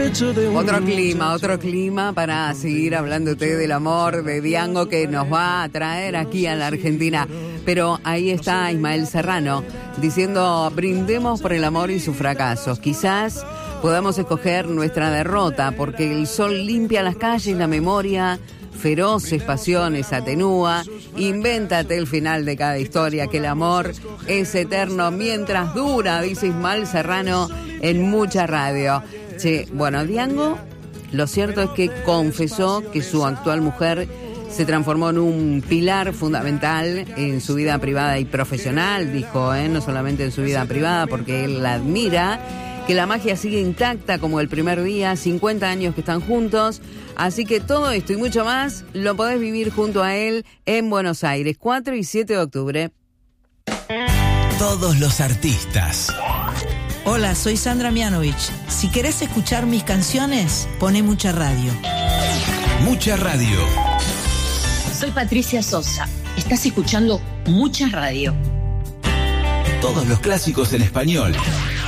Otro clima para seguir hablándote del amor de Diango que nos va a traer aquí a la Argentina. Pero ahí está Ismael Serrano diciendo: brindemos por el amor y sus fracasos. Quizás podamos escoger nuestra derrota porque el sol limpia las calles, la memoria, feroces pasiones atenúa. Invéntate el final de cada historia, que el amor es eterno mientras dura, dice Ismael Serrano en Mucha Radio. Che, bueno, Diango, lo cierto es que confesó que su actual mujer se transformó en un pilar fundamental en su vida privada y profesional, dijo, no solamente en su vida privada, porque él la admira, que la magia sigue intacta como el primer día, 50 años que están juntos, así que todo esto y mucho más lo podés vivir junto a él en Buenos Aires, 4 y 7 de octubre. Todos los artistas. Hola, soy Sandra Mianovich. Si querés escuchar mis canciones, poné Mucha Radio. Mucha Radio. Soy Patricia Sosa. Estás escuchando Mucha Radio. Todos los clásicos en español.